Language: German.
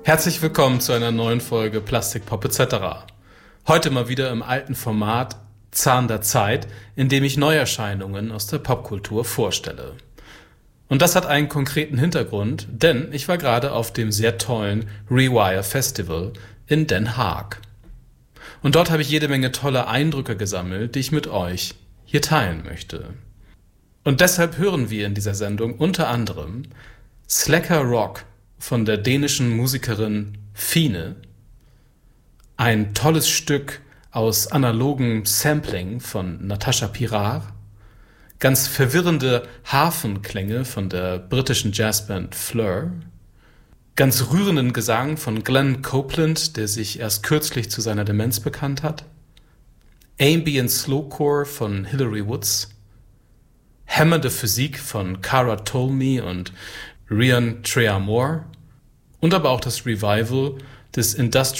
Herzlich willkommen zu einer neuen Folge Plastik Pop etc. Heute mal wieder im alten Format Zahn der Zeit, in dem ich Neuerscheinungen aus der Popkultur vorstelle. Und das hat einen konkreten Hintergrund, denn ich war gerade auf dem sehr tollen Rewire Festival in Den Haag. Und dort habe ich jede Menge tolle Eindrücke gesammelt, die ich mit euch hier teilen möchte. Und deshalb hören wir in dieser Sendung unter anderem Slacker Rock von der dänischen Musikerin Fine, ein tolles Stück aus analogem Sampling von Natasha Pirar, ganz verwirrende Harfenklänge von der britischen Jazzband Fleur, ganz rührenden Gesang von Glenn Copeland, der sich erst kürzlich zu seiner Demenz bekannt hat, Ambient Slowcore von Hilary Woods, hämmernde Physik von Cara Tolmie und Ryan Treamore und aber auch das Revival des Industrial